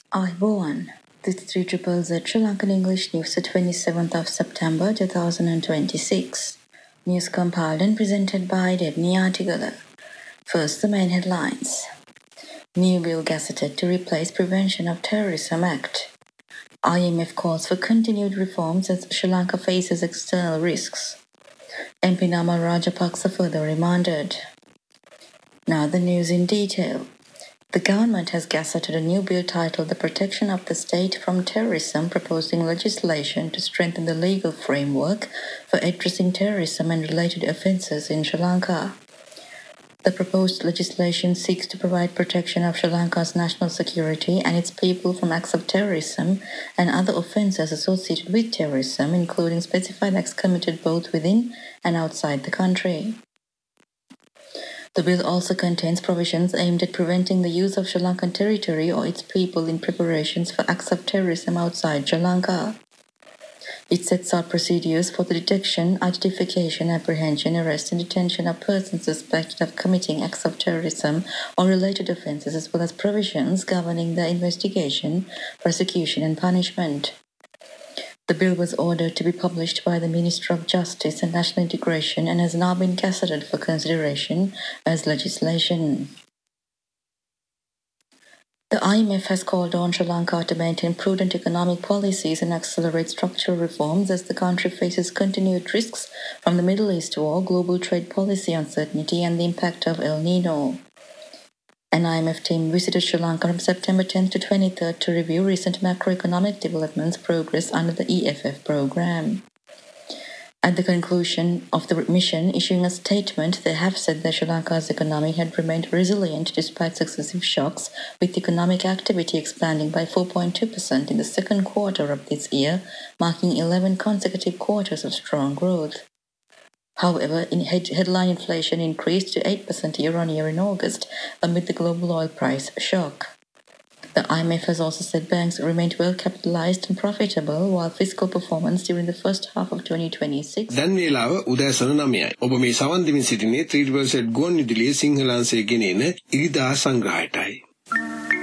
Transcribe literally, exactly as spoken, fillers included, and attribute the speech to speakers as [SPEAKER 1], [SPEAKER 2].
[SPEAKER 1] Ayubowan. This is three triple Z Sri Lankan English News, the twenty-seventh of September two thousand twenty-six. News compiled and presented by Debni Artigala. First, the main headlines. New bill gazetted to replace Prevention of Terrorism Act. I M F calls for continued reforms as Sri Lanka faces external risks. M P Namal Rajapaksa further remanded. Now the news in detail. The government has gazetted a new bill titled The Protection of the State from Terrorism, proposing legislation to strengthen the legal framework for addressing terrorism and related offences in Sri Lanka. The proposed legislation seeks to provide protection of Sri Lanka's national security and its people from acts of terrorism and other offences associated with terrorism, including specified acts committed both within and outside the country. The bill also contains provisions aimed at preventing the use of Sri Lankan territory or its people in preparations for acts of terrorism outside Sri Lanka. It sets out procedures for the detection, identification, apprehension, arrest and detention of persons suspected of committing acts of terrorism or related offences, as well as provisions governing their investigation, prosecution and punishment. The bill was ordered to be published by the Minister of Justice and National Integration and has now been gazetted for consideration as legislation. The I M F has called on Sri Lanka to maintain prudent economic policies and accelerate structural reforms as the country faces continued risks from the Middle East war, global trade policy uncertainty, and the impact of El Nino. An I M F team visited Sri Lanka from September tenth to twenty-third to review recent macroeconomic developments progress under the E F F program. At the conclusion of the mission, issuing a statement, they have said that Sri Lanka's economy had remained resilient despite successive shocks, with economic activity expanding by four point two percent in the second quarter of this year, marking eleven consecutive quarters of strong growth. However, in head headline inflation increased to eight percent year-on-year in August amid the global oil price shock. The I M F has also said banks remained well capitalized and profitable, while fiscal performance during the first half of twenty twenty-six.
[SPEAKER 2] දැන් වේලාව උදෑසන නවයයි. ඔබ මේ සවන් දෙමින් සිටින්නේ ත්‍රිවර්ෂ ගුවන් විදුලියේ සිංහල අංශයේ ගෙනෙන ඉරිදා සංග්‍රහයටයි.